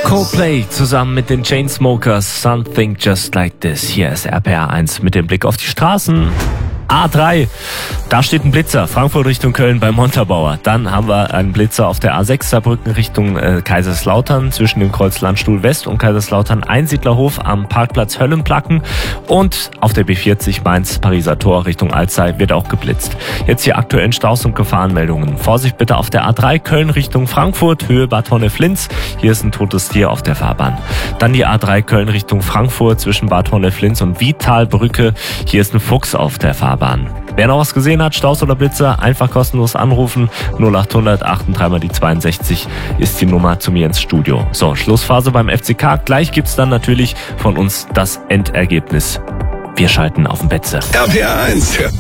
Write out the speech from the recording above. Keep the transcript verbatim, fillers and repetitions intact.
Coldplay zusammen mit den Chainsmokers, Something Just Like This. Hier ist R P R eins mit dem Blick auf die Straßen. A drei, da steht ein Blitzer, Frankfurt Richtung Köln bei Montabaur. Dann haben wir einen Blitzer auf der A sechs Saarbrücken Richtung äh, Kaiserslautern zwischen dem Kreuz Landstuhl West und Kaiserslautern Einsiedlerhof am Parkplatz Höllenplacken. Und auf der B vierzig Mainz Pariser Tor Richtung Alzey wird auch geblitzt. Jetzt hier aktuellen Staus und Gefahrenmeldungen. Vorsicht bitte auf der A drei Köln Richtung Frankfurt, Höhe Bad Honnef-Linz. Hier ist ein totes Tier auf der Fahrbahn. Dann die A drei Köln Richtung Frankfurt zwischen Bad Honnef-Linz und Vitalbrücke. Hier ist ein Fuchs auf der Fahrbahn. Wer noch was gesehen hat, Staus oder Blitzer, einfach kostenlos anrufen. null achthundert dreiunddreißig mal die zweiundsechzig ist die Nummer zu mir ins Studio. So, Schlussphase beim F C K. Gleich gibt's dann natürlich von uns das Endergebnis. Wir schalten auf den Betze. R P R eins.